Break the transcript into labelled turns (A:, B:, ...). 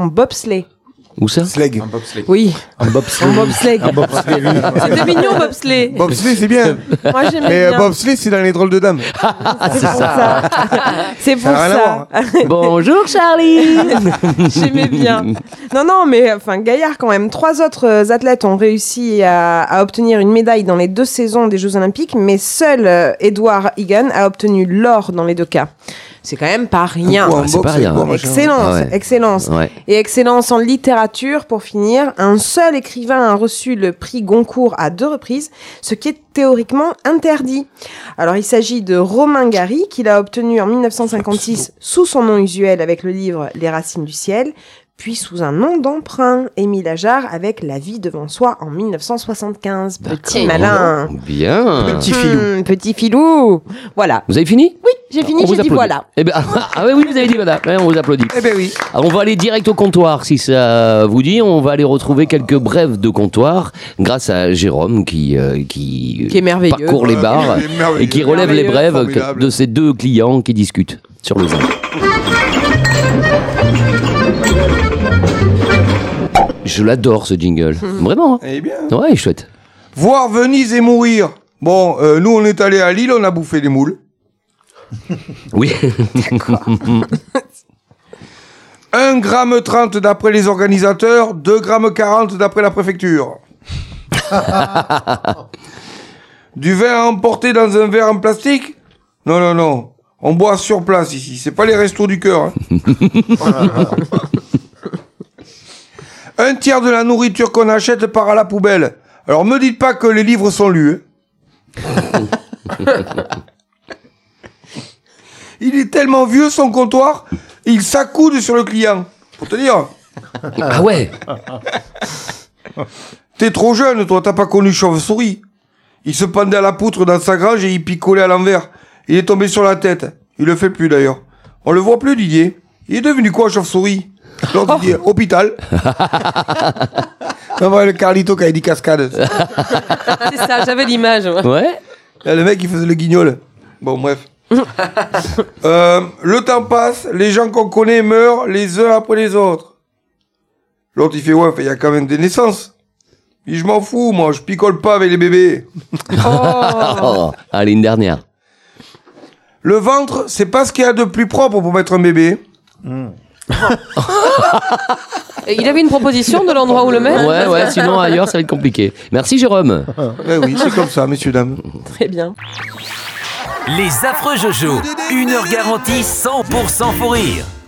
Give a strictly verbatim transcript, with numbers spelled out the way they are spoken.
A: en bobsleigh.
B: Où ça?
C: Sleg.
D: Un bobsleigh.
A: Oui.
B: En bobsleigh.
A: En bobsleigh.
C: Un bobsleigh.
A: C'était mignon, bobsleigh.
C: Bobsleigh, c'est bien.
A: Moi, j'aimais
C: Mais
A: bien.
C: euh, bobsleigh, c'est dans les drôles de dames.
A: C'est pour ça. C'est pour
C: Ça a rien à
A: ça.
B: Bonjour Charlie.
A: J'aimais bien. Non, non, mais enfin, Gaillard quand même. Trois autres euh, athlètes ont réussi à, à obtenir une médaille dans les deux saisons des Jeux Olympiques, mais seul euh, Edward Egan a obtenu l'or dans les deux cas. C'est quand même pas rien.
C: Ou en
B: c'est pas
C: boxe,
B: rien.
C: quoi, machin.
A: Excellence,
B: Ah ouais.
A: excellence.
B: Ouais.
A: Et excellence en littérature, pour finir. Un seul écrivain a reçu le prix Goncourt à deux reprises, ce qui est théoriquement interdit. Alors, il s'agit de Romain Gary, qu'il a obtenu en dix-neuf cent cinquante-six sous son nom usuel avec le livre Les Racines du ciel, puis sous un nom d'emprunt, Émile Ajar, avec La vie devant soi en dix-neuf cent soixante-quinze. Petit malin.
B: Bien.
C: Petit filou.
A: Hmm, petit filou. Voilà.
B: Vous avez fini?
A: Oui, j'ai fini,
B: On vous
A: j'ai dit
B: applaudit.
A: voilà.
B: Eh ben, ah oui, oui, vous avez dit voilà. Ouais, on vous applaudit.
C: Eh ben oui.
B: Alors, on va aller direct au comptoir, si ça vous dit. On va aller retrouver quelques brèves de comptoir grâce à Jérôme qui, euh, qui,
A: Qui est merveilleux.
B: parcourt les bars
C: Il est merveilleux.
B: et qui relève les
A: Merveilleux.
B: brèves
C: Formidable.
B: que- de ces deux clients qui discutent sur le vin. Je l'adore ce jingle. Vraiment. Hein.
C: Eh bien.
B: Ouais, chouette.
C: Voir Venise et mourir. Bon, euh, nous, on est allé à Lille, on a bouffé des moules.
B: Oui.
C: un gramme trente d'après les organisateurs, deux grammes quarante d'après la préfecture. Du vin à emporter dans un verre en plastique? Non, non, non. On boit sur place ici. C'est pas les restos du cœur. Hein. Un tiers de la nourriture qu'on achète part à la poubelle. Alors me dites pas que les livres sont lus. Hein. Il est tellement vieux son comptoir, il s'accoude sur le client. Pour te dire.
B: Ah ouais.
C: T'es trop jeune, toi, t'as pas connu Chauve-souris. Il se pendait à la poutre dans sa grange et il picolait à l'envers. Il est tombé sur la tête. Il le fait plus d'ailleurs. On le voit plus, Didier. Il est devenu quoi, Chauve-souris? L'autre, Didier, hôpital. On va le Carlito qui a dit cascade.
A: C'est ça, j'avais l'image. ouais.
B: Ouais.
C: Là, le mec, il faisait le guignol. Bon, bref. euh, le temps passe, les gens qu'on connaît meurent les uns après les autres. L'autre, il fait, ouais, il y a quand même des naissances. Puis je m'en fous, moi, je picole pas avec les bébés.
B: Oh. Allez, une dernière.
C: Le ventre, c'est pas ce qu'il y a de plus propre pour mettre un bébé.
A: Et il avait une proposition de l'endroit où le mettre?
B: Ouais, ouais, sinon ailleurs, ça va être compliqué. Merci, Jérôme.
C: Eh oui, c'est comme ça, messieurs, dames.
A: Très bien.
E: Les affreux Jojo, une heure garantie cent pour cent fou rire.